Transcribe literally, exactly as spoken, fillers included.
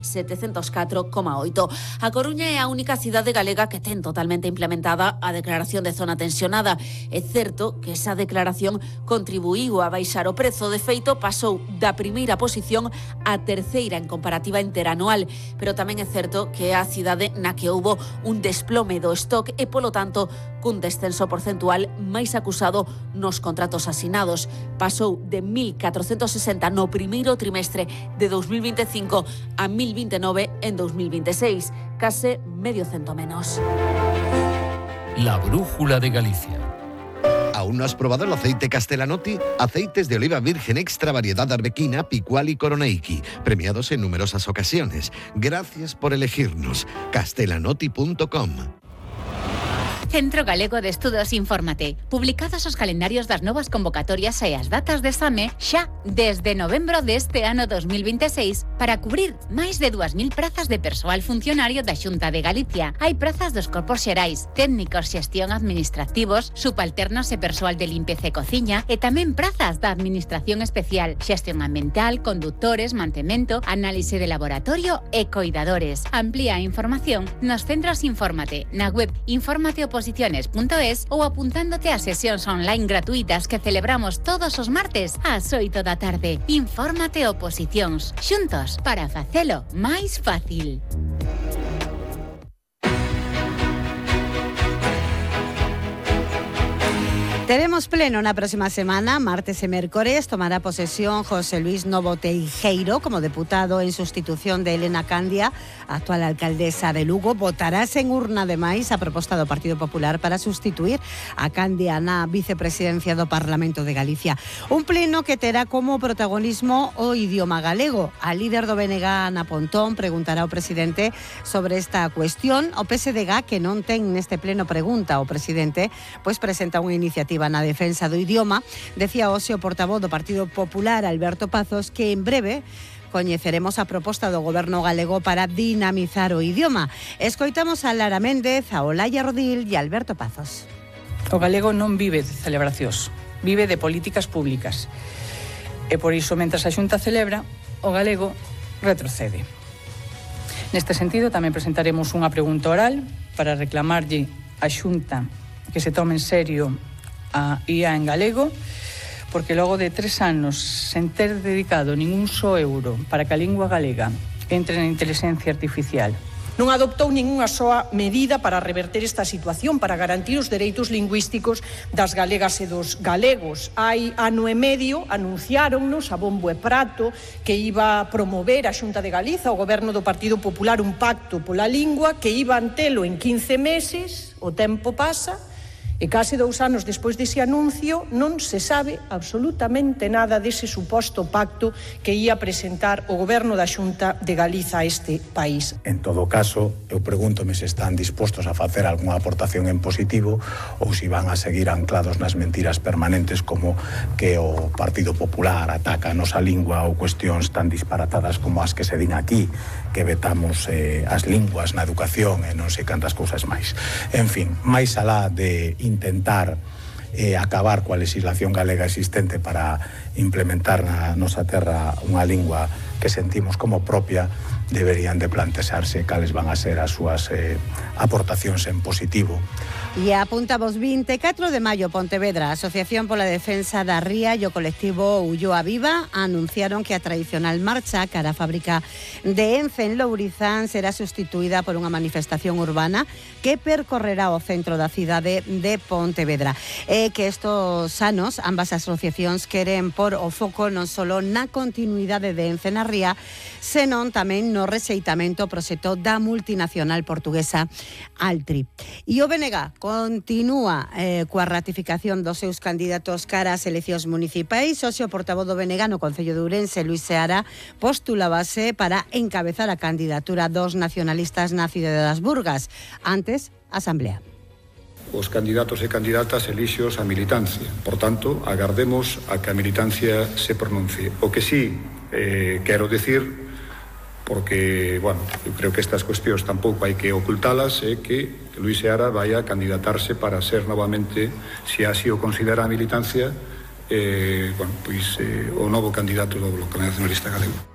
setecentos catro coma oito. A Coruña é a única cidade galega que ten totalmente implementada a declaración de zona tensionada. É certo que esa declaración contribuiu a baixar o prezo. De feito, pasou da primeira posición á terceira en comparativa interanual. Pero tamén é certo que é a cidade na que houbo un desplome do stock e, polo tanto, cun descenso porcentual máis acusado nos contratos asinados. Pasou de mil catrocentos sesenta no primeiro trimestre de dous mil vinte e cinco a mil vinte e nove en dous mil vinte e seis, case medio cento menos. La brújula de Galicia. ¿Aún no has probado el aceite Castellanotti? Aceites de oliva virgen extra variedad arbequina, picual y coroneiki, premiados en numerosas ocasiones. Gracias por elegirnos. castellanotti punto com. Centro Galego de Estudos Infórmate. Publicados os calendarios das novas convocatorias e as datas de exame xa desde novembro deste ano dos mil vinte e seis para cubrir máis de dúas mil prazas de persoal funcionario da Xunta de Galicia. Hai prazas dos corpos xerais, técnicos xestión administrativos, subalternos e persoal de limpeza e cociña e tamén prazas da Administración Especial, xestión ambiental, condutores, mantemento, análise de laboratorio e coidadores. Amplía a información nos centros Infórmate, na web infórmate oposiciones punto es ou apuntándote a sesións online gratuitas que celebramos todos os martes ás oito da tarde. Infórmate Oposicións, xuntos para facelo máis fácil. Teremos pleno na próxima semana, martes e mércores. Tomará posesión José Luis Novo Teijeiro como deputado en sustitución de Elena Candia, actual alcaldesa de Lugo. Votarás en urna, ademais, a proposta do Partido Popular para sustituir a Candia na vicepresidencia do Parlamento de Galicia. Un pleno que terá como protagonismo o idioma galego. A líder do B N G, Ana Pontón, preguntará ao presidente sobre esta cuestión. O P S D G, que non ten neste pleno pregunta ao presidente, pois presenta unha iniciativa na defensa do idioma. Decía hoxe o portavoz do Partido Popular, Alberto Pazos, que en breve coñeceremos a proposta do goberno galego para dinamizar o idioma. Escoitamos a Lara Méndez, a Olaya Rodil e a Alberto Pazos. O galego non vive de celebracións, vive de políticas públicas. E por iso, mentras a Xunta celebra, o galego retrocede. Neste sentido, tamén presentaremos unha pregunta oral para reclamarlle á Xunta que se tome en serio a I A en galego, porque logo de tres anos sen ter dedicado ningún só euro para que a lingua galega entre na inteligencia artificial, non adoptou ningunha soa medida para reverter esta situación, para garantir os dereitos lingüísticos das galegas e dos galegos. Hai ano e medio anunciáronnos a bombo e prato que iba a promover a Xunta de Galiza, o goberno do Partido Popular, un pacto pola lingua que iba a telo en quince meses. O tempo pasa e case dous anos despois dese anuncio non se sabe absolutamente nada dese suposto pacto que ia presentar o goberno da Xunta de Galiza a este país. En todo caso, eu pregúntome se están dispostos a facer algunha aportación en positivo ou se van a seguir anclados nas mentiras permanentes como que o Partido Popular ataca a nosa lingua ou cuestións tan disparatadas como as que se din aquí, que vetamos eh, as linguas na educación e non sei cantas cousas máis. En fin, máis alá de intentar eh, acabar coa legislación galega existente para implementar na nosa terra unha lingua que sentimos como propia, deberían de plantexarse cales van a ser as súas eh, aportacións en positivo. E apuntamos vinte e catro de maio, Pontevedra, a Asociación pola Defensa da Ría e o colectivo Ulloa Viva anunciaron que a tradicional marcha cara a fábrica de Ence en Lourizán será sustituída por unha manifestación urbana que percorrerá o centro da cidade de Pontevedra. E que estos anos ambas asociacións queren por o foco non só na continuidade de Ence na Ría, senón tamén no rexeitamento ao proxecto da multinacional portuguesa Altri. E o B N G continúa eh, coa ratificación dos seus candidatos cara ás eleccións municipais. Hoxe o portavoz do B N G no Concello de Ourense, Luís Seara, postulábase para encabezar a candidatura dos nacionalistas na cidade das Burgas. Antes, a Asamblea. Os candidatos e candidatas elixios a militancia. Por tanto, agardemos a que a militancia se pronuncie. O que sí eh, quero decir, porque, bueno, eu creo que estas cuestións tampouco hai que ocultalas, é que Luís Seara vai a candidatarse para ser novamente, se así o considera a militancia, eh, bueno, pois, eh, o novo candidato do Bloque Nacionalista Galego.